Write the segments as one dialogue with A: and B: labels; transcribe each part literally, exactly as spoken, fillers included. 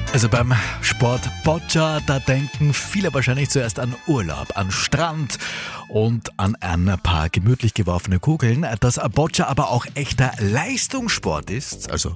A: Also beim Sport Boccia, da denken viele wahrscheinlich zuerst an Urlaub, an Strand und an ein paar gemütlich geworfene Kugeln. Dass Boccia aber auch echter Leistungssport ist, also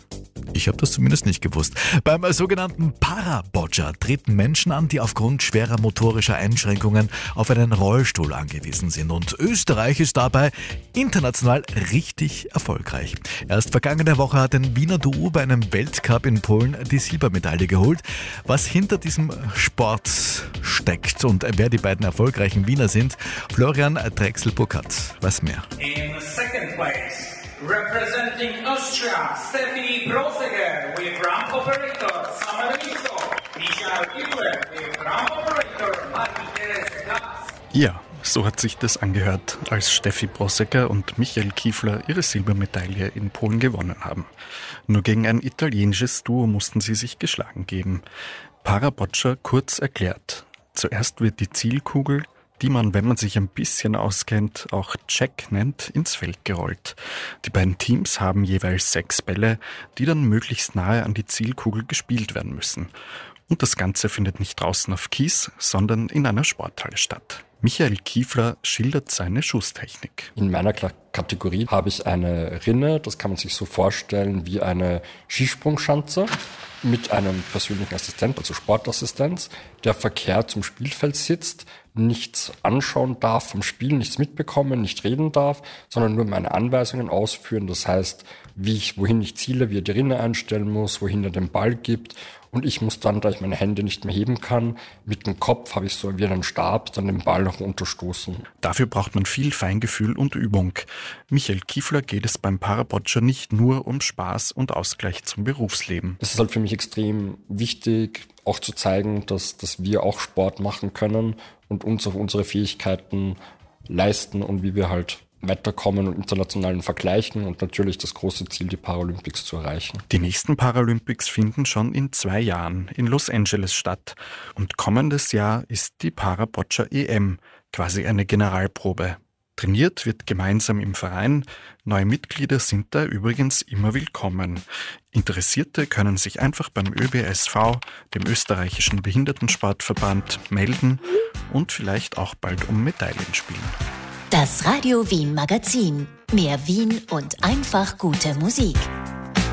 A: ich habe das zumindest nicht gewusst. Beim sogenannten Para-Boccia treten Menschen an, die aufgrund schwerer motorischer Einschränkungen auf einen Rollstuhl angewiesen sind. Und Österreich ist dabei international richtig erfolgreich. Erst vergangene Woche hat ein Wiener Duo bei einem Weltcup in Polen die Silbermedaille geholt. Was hinter diesem Sport steckt und wer die beiden erfolgreichen Wiener sind, Florian Drechsel-Burkhardt weiß mehr.
B: In second place, representing Austria, Steffi Brosiger with ramp operator Samuel Miso, Michael Kibler with ramp operator Matthias Gatz.
C: Ja, so hat sich das angehört, als Steffi Brosiger und Michael Kiefler ihre Silbermedaille in Polen gewonnen haben. Nur gegen ein italienisches Duo mussten sie sich geschlagen geben. Para-Boccia kurz erklärt. Zuerst wird die Zielkugel, die man, wenn man sich ein bisschen auskennt, auch Check nennt, ins Feld gerollt. Die beiden Teams haben jeweils sechs Bälle, die dann möglichst nahe an die Zielkugel gespielt werden müssen. Und das Ganze findet nicht draußen auf Kies, sondern in einer Sporthalle statt. Michael Kiefler schildert seine Schusstechnik.
D: In meiner Kategorie habe ich eine Rinne, das kann man sich so vorstellen wie eine Skisprungschanze, mit einem persönlichen Assistent, also Sportassistenz, der verkehrt zum Spielfeld sitzt, nichts anschauen darf vom Spiel, nichts mitbekommen, nicht reden darf, sondern nur meine Anweisungen ausführen. Das heißt, wie ich, wohin ich ziele, wie er die Rinne einstellen muss, wohin er den Ball gibt. Und ich muss dann, da ich meine Hände nicht mehr heben kann, mit dem Kopf habe ich so wie einen Stab, dann den Ball noch runterstoßen.
C: Dafür braucht man viel Feingefühl und Übung. Michael Kiefler geht es beim Para-Boccia nicht nur um Spaß und Ausgleich zum Berufsleben.
D: Es ist halt für mich extrem wichtig, auch zu zeigen, dass, dass wir auch Sport machen können und uns auf unsere Fähigkeiten leisten und wie wir halt weiterkommen und internationalen Vergleichen und natürlich das große Ziel, die Paralympics zu erreichen.
C: Die nächsten Paralympics finden schon in zwei Jahren in Los Angeles statt. Und kommendes Jahr ist die Para-Boccia E M, quasi eine Generalprobe. Trainiert wird gemeinsam im Verein. Neue Mitglieder sind da übrigens immer willkommen. Interessierte können sich einfach beim Ö B S V, dem österreichischen Behindertensportverband, melden und vielleicht auch bald um Medaillen spielen.
E: Das Radio Wien Magazin. Mehr Wien und einfach gute Musik.